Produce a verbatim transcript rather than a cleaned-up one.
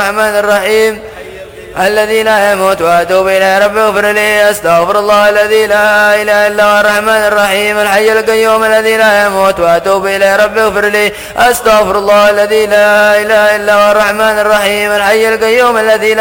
الرحمن الرحيم الذي لا يموت وأتوب إليه رب اغفر لي أستغفر الله الذي لا إله إلا هو الرحمن الرحيم الحي القيوم الذي لا يموت وأتوب إليه رب اغفر لي أستغفر الله الذي لا إله إلا هو الرحمن الرحيم الحي القيوم الذي لا